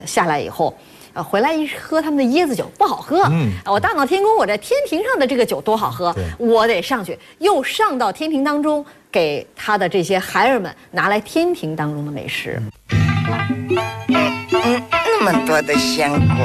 下来以后，回来一喝他们的椰子酒不好喝。我大闹天宫，我这天庭上的这个酒多好喝，我得上去，又上到天庭当中，给他的这些孩儿们拿来天庭当中的美食。 那么多的鲜果，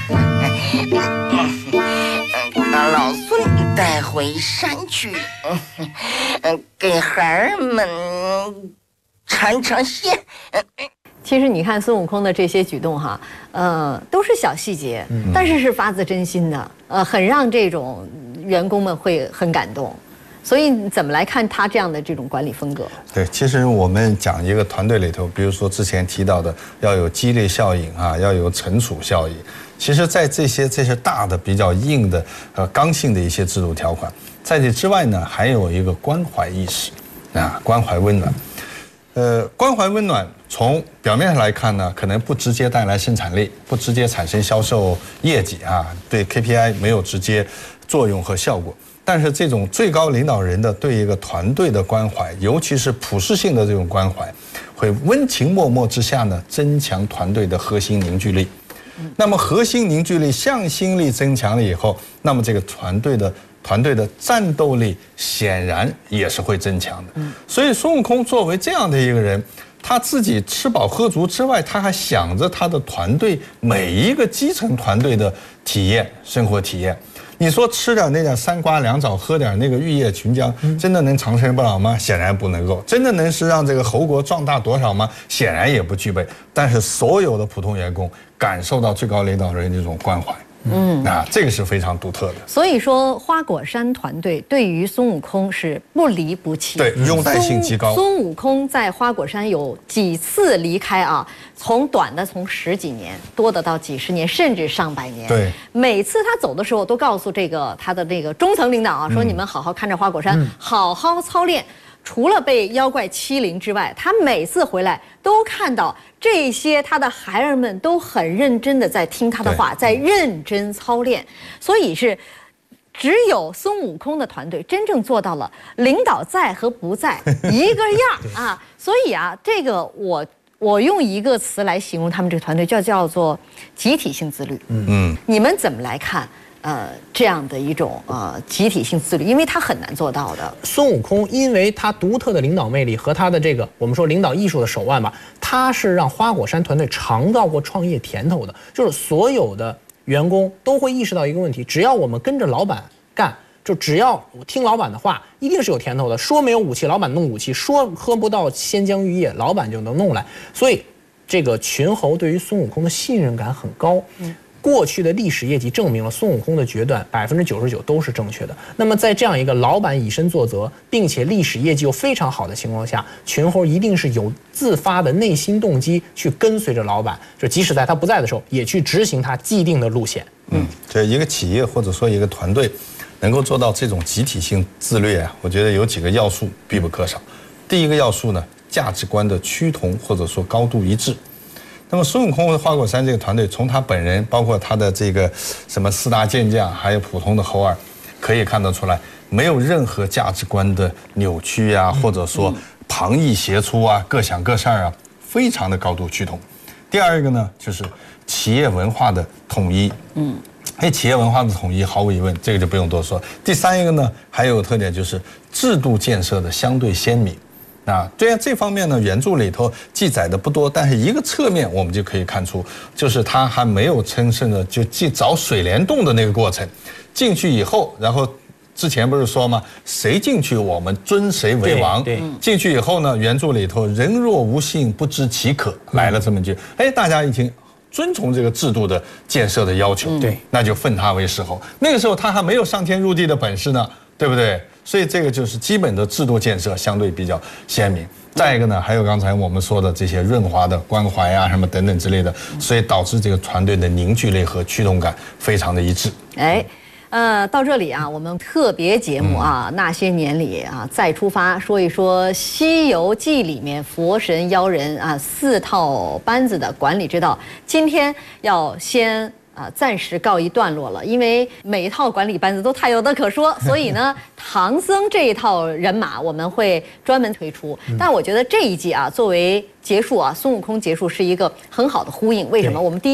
把老孙带回山去，给孩儿们尝尝鲜。 其实你看孙悟空的这些举动哈，都是小细节，但是是发自真心的，很让这种员工们会很感动。所以你怎么来看他这样的这种管理风格？ 对，其实我们讲一个团队里头，比如说之前提到的要有激励效应啊，要有惩处效应。其实，在这些大的比较硬的刚性的一些制度条款，在这之外呢，还有一个关怀意识啊，关怀温暖。关怀温暖从表面上来看呢，可能不直接带来生产力，不直接产生销售业绩啊，对 KPI 没有直接作用和效果。但是这种最高领导人的对一个团队的关怀，尤其是普世性的这种关怀，会温情脉脉之下呢，增强团队的核心凝聚力。那么核心凝聚力、向心力增强了以后，那么这个团队的战斗力显然也是会增强的。所以孙悟空作为这样的一个人，他自己吃饱喝足之外，他还想着他的团队每一个基层团队的生活体验。你说吃点那点三瓜两枣，喝点那个玉液群浆，真的能长生不老吗？显然不能够。真的能是让这个侯国壮大多少吗？显然也不具备。但是所有的普通员工感受到最高领导人这种关怀。这个是非常独特的。 所以说，花果山团队对于孙悟空是不离不弃， 对，拥戴性极高。 孙悟空在花果山有几次离开啊？从短的从10几年，多的到几十年，甚至上百年。 对， 每次他走的时候，都告诉他的那个中层领导啊，说你们好好看着花果山，好好操练。除了被妖怪欺凌之外，他每次回来都看到这些他的孩儿们都很认真的在听他的话，在认真操练。所以是只有孙悟空的团队真正做到了领导在和不在一个样啊。所以啊，这个我用一个词来形容他们这个团队，叫做集体性自律。你们怎么来看？这样的一种集体性自律，因为他很难做到的。 孙悟空因为他独特的领导魅力和他的这个我们说领导艺术的手腕吧，他是让花果山团队尝到过创业甜头的。就是所有的员工都会意识到一个问题：只要我们跟着老板干，就只要我听老板的话，一定是有甜头的。说没有武器，老板弄武器；说喝不到仙浆玉液，老板就能弄来。所以，这个群猴对于孙悟空的信任感很高。过去的历史业绩证明了孙悟空的决断99%都是正确的。那么在这样一个老板以身作则，并且历史业绩又非常好的情况下，群猴一定是有自发的内心动机去跟随着老板，就即使在他不在的时候，也去执行他既定的路线。 这一个企业或者说一个团队能够做到这种集体性自律啊，我觉得有几个要素必不可少。第一个要素呢，价值观的趋同或者说高度一致。那么孙悟空和花果山这个团队，从他本人，包括他的这个什么4大健将，还有普通的猴儿，可以看得出来，没有任何价值观的扭曲啊，或者说旁逸斜出啊，各想各事儿啊，非常的高度趋同。第二个呢，就是企业文化的统一。企业文化的统一毫无疑问，这个就不用多说。第三一个呢，还有个特点就是制度建设的相对鲜明。虽然这方面呢，原著里头记载的不多，但是一个侧面我们就可以看出，就是他还没有真正的就找水帘洞的那个过程。进去以后，然后之前不是说吗？谁进去我们尊谁为王。进去以后呢，原著里头人若无信，不知其可，来了这么一句，大家一听。遵从这个制度的建设的要求，那就奉他为世侯。那个时候他还没有上天入地的本事呢，对不对？所以这个就是基本的制度建设相对比较鲜明。再一个呢，还有刚才我们说的这些润滑的关怀啊，什么等等之类的，所以导致这个团队的凝聚力和驱动感非常的一致。 到这里啊，我们特别节目啊，那些年里啊，再出发说一说《西游记》里面佛神妖人啊4套班子的管理之道。今天要先暂时告一段落了，因为每一套管理班子都太有的可说，所以呢，唐僧这一套人马我们会专门推出。但我觉得这一季啊，作为结束啊，孙悟空结束是一个很好的呼应。为什么？我们第一。